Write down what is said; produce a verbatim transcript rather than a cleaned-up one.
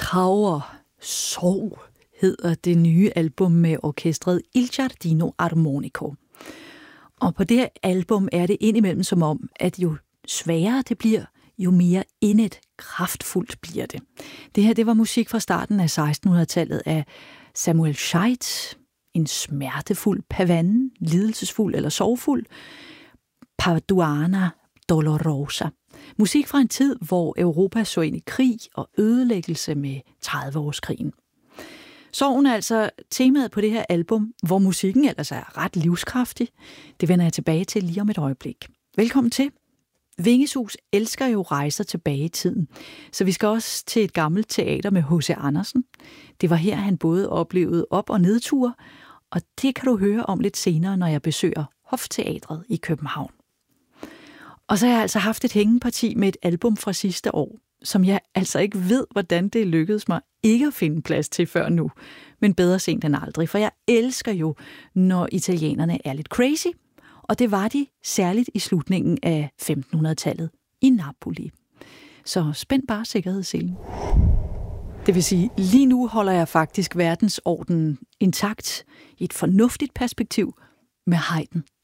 Trauer, sorg, hedder det nye album med orkestret Il Giardino Armonico. Og på det her album er det indimellem som om, at jo sværere det bliver, jo mere indet kraftfuldt bliver det. Det her, det var musik fra starten af sekstenhundredetallet af Samuel Scheidt, en smertefuld pavane, lidelsesfuld eller sorgfuld, Paduana Dolorosa. Musik fra en tid, hvor Europa så ind i krig og ødelæggelse med tredive-årskrigen. Sorgen er altså temaet på det her album, hvor musikken ellers er ret livskraftig. Det vender jeg tilbage til lige om et øjeblik. Velkommen til. Vingesus elsker jo rejser tilbage i tiden, så vi skal også til et gammelt teater med H C Andersen. Det var her, han både oplevede op- og nedture, og det kan du høre om lidt senere, når jeg besøger Hofteatret i København. Og så har jeg altså haft et hængeparti med et album fra sidste år, som jeg altså ikke ved, hvordan det lykkedes mig ikke at finde plads til før nu. Men bedre sent end aldrig, for jeg elsker jo, når italienerne er lidt crazy, og det var de særligt i slutningen af femtenhundredetallet i Napoli. Så spænd bare sikkerhedsselen. Det vil sige, lige nu holder jeg faktisk verdensordenen intakt i et fornuftigt perspektiv med Haydn.